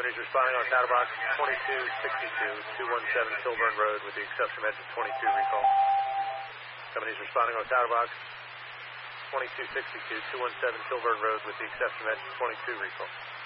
Companies responding on Cattle Box 2262, 217 Kilburn Road with the exception of engine 22 recall. Companies responding on Cattle Box 2262, 217 Kilburn Road with the exception of engine 22 recall.